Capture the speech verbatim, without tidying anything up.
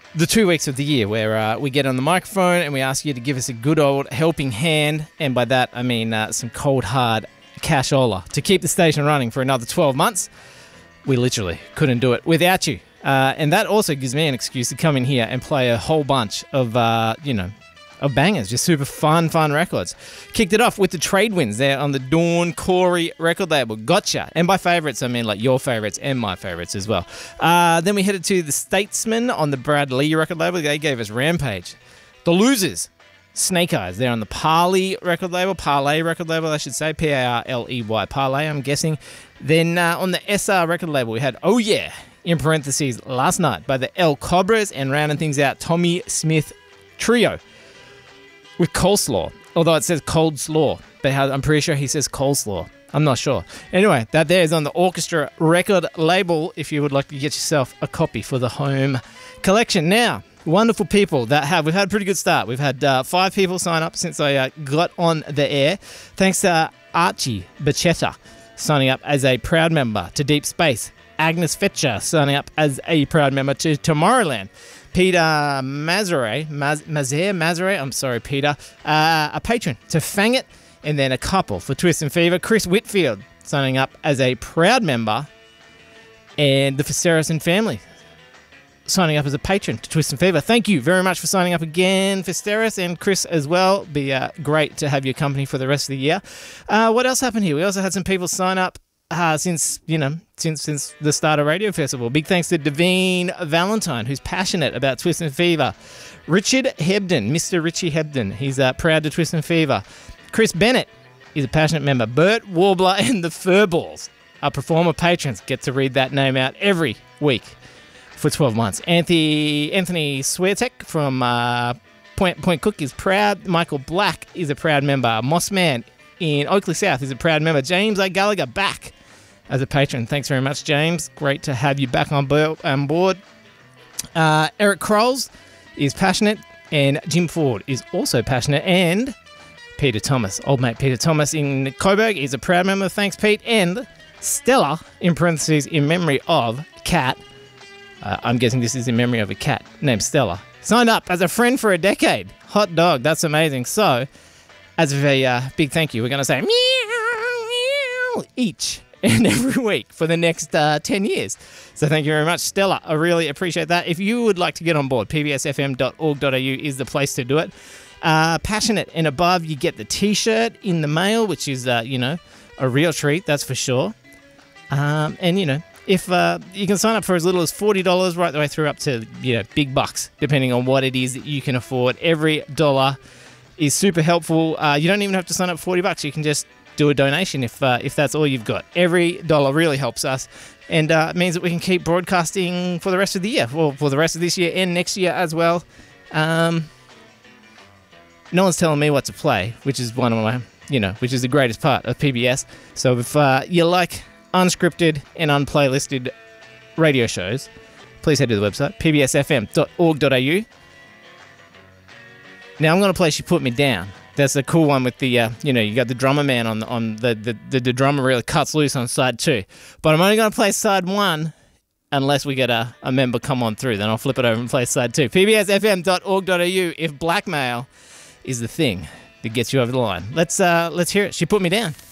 the two weeks of the year where uh, we get on the microphone and we ask you to give us a good old helping hand. And by that, I mean uh, some cold, hard cashola to keep the station running for another twelve months. We literally couldn't do it without you. Uh, and that also gives me an excuse to come in here and play a whole bunch of, uh, you know, of bangers, just super fun, fun records. Kicked it off with the trade wins there on the Dawn Corey record label. Gotcha. And by favourites, I mean like your favourites and my favourites as well. Uh, then we headed to the Statesman on the Brad Lee record label. They gave us Rampage. The Losers, Snake Eyes. They're on the Parley record label, Parlay record label, I should say, P A R L E Y, Parlay, I'm guessing. Then uh, on the S R record label, we had Oh Yeah, in parentheses, Last Night by the El Cobras, and rounding things out, Tommy Smith Trio with Coleslaw, although it says Cold Slaw, but I'm pretty sure he says Coleslaw. I'm not sure. Anyway, that there is on the Orchestra record label if you would like to get yourself a copy for the home collection. Now, wonderful people that have, we've had a pretty good start. We've had uh, five people sign up since I uh, got on the air. Thanks to uh, Archie Bachetta signing up as a proud member to Deep Space. Agnes Fetcher signing up as a proud member to Tomorrowland. Peter Mazare, Maz, Mazaire, Mazare, I'm sorry, Peter, uh, a patron to Fang It, and then a couple for Twist and Fever. Chris Whitfield signing up as a proud member, and the Fisteris family signing up as a patron to Twist and Fever. Thank you very much for signing up again, Fisteris, and Chris as well. Be uh, great to have your company for the rest of the year. Uh, what else happened here? We also had some people sign up Uh, since, you know, since since the start of Radio Festival. Big thanks to Devine Valentine, who's passionate about Twist and Fever. Richard Hebden, Mister Richie Hebden, he's uh, proud to Twist and Fever. Chris Bennett is a passionate member. Bert Warbler and the Furballs are performer patrons. Get to read that name out every week for twelve months. Anthony Anthony Sweartek from uh, Point, Point Cook is proud. Michael Black is a proud member. Mossman in Oakley South is a proud member. James A. Gallagher back as a patron. Thanks very much, James. Great to have you back on board. Uh, Eric Crowles is passionate, and Jim Ford is also passionate, and Peter Thomas, old mate Peter Thomas in Coburg, is a proud member. Thanks, Pete. And Stella, in parentheses, in memory of Cat. Uh, I'm guessing this is in memory of a cat named Stella. Signed up as a friend for a decade. Hot dog. That's amazing. So, as a uh, big thank you, we're going to say meow, meow each and every week for the next uh, ten years. So thank you very much, Stella. I really appreciate that. If you would like to get on board, p b s f m dot org dot a u is the place to do it. Uh, passionate and above, you get the T-shirt in the mail, which is, uh, you know, a real treat, that's for sure. Um, and, you know, if uh, you can sign up for as little as forty dollars right the way through up to, you know, big bucks, depending on what it is that you can afford. Every dollar is super helpful. Uh, you don't even have to sign up forty bucks. You can just do a donation if uh, if that's all you've got. Every dollar really helps us, and uh, it means that we can keep broadcasting for the rest of the year, well, for the rest of this year and next year as well. Um, no one's telling me what to play, which is one of my, you know, which is the greatest part of P B S. So if uh, you like unscripted and unplaylisted radio shows, please head to the website, p b s f m dot org dot a u. Now I'm going to play She Put Me Down. That's a cool one with the, uh, you know, you got the drummer man on, on the, the, the, the drummer really cuts loose on side two. But I'm only going to play side one unless we get a, a member come on through. Then I'll flip it over and play side two. p b s f m dot org dot a u if blackmail is the thing that gets you over the line. Let's, uh, let's hear it. She Put Me Down.